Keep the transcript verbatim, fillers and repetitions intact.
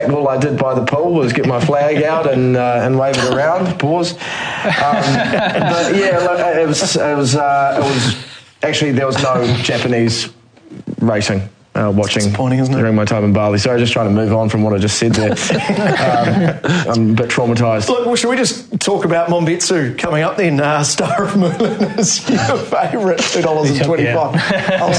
All I did by the pool was get my flag out and uh, and wave it around. Pause. Um, but yeah, look, it was it was uh, it was actually there was no Japanese racing. Uh, watching Disappointing, isn't it? During my time in Bali. Sorry, just trying to move on from what I just said there. um, I'm a bit traumatised. Look, well, should we just talk about Monbetsu coming up then? Uh, Star of Merlin is your favourite, two dollars twenty-five. Yeah. I'll